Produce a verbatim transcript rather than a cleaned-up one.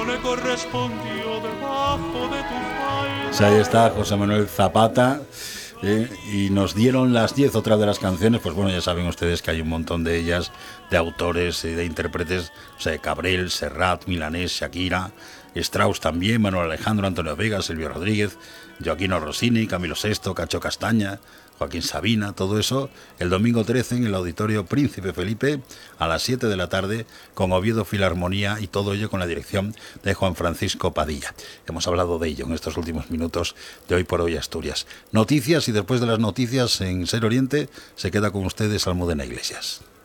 me correspondió debajo de tu falda. Pues ahí está José Manuel Zapata. Eh, y nos dieron las diez otras de las canciones. Pues bueno, ya saben ustedes que hay un montón de ellas, de autores y de intérpretes, o sea, Cabrel, Serrat, Milanés, Shakira, Strauss también, Manuel Alejandro, Antonio Vega, Silvio Rodríguez, Joaquino Rossini, Camilo Sesto, Cacho Castaña, Joaquín Sabina, todo eso el domingo trece en el Auditorio Príncipe Felipe a las siete de la tarde con Oviedo Filarmonía, y todo ello con la dirección de Juan Francisco Padilla. Hemos hablado de ello en estos últimos minutos de Hoy por Hoy Asturias. Noticias, y después de las noticias en Ser Oriente se queda con ustedes Almudena Iglesias.